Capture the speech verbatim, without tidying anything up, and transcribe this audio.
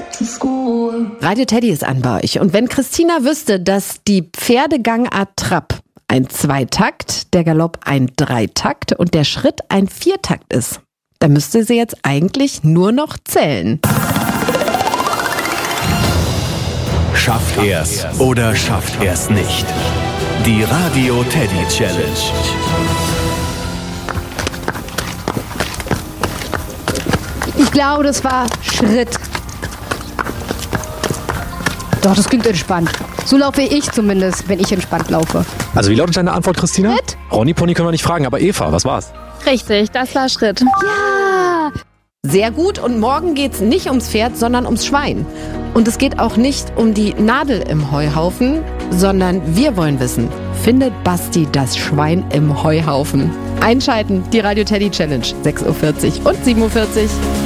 Radio Teddy ist an bei euch. Und wenn Christina wüsste, dass die Pferdegangart Trab ein Zweitakt, der Galopp ein Dreitakt und der Schritt ein Viertakt ist, dann müsste sie jetzt eigentlich nur noch zählen. Schafft er's oder schafft er's nicht? Die Radio Teddy Challenge. Ich glaube, das war Schritt. Doch, das klingt entspannt. So laufe ich zumindest, wenn ich entspannt laufe. Also wie lautet deine Antwort, Christina? Schritt. Ronny Pony können wir nicht fragen, aber Eva, was war's? Richtig, das war Schritt. Ja. Sehr gut. Und morgen geht's nicht ums Pferd, sondern ums Schwein. Und es geht auch nicht um die Nadel im Heuhaufen, sondern wir wollen wissen, findet Basti das Schwein im Heuhaufen? Einschalten, die Radio Teddy Challenge, sechs Uhr vierzig und sieben Uhr vierzig.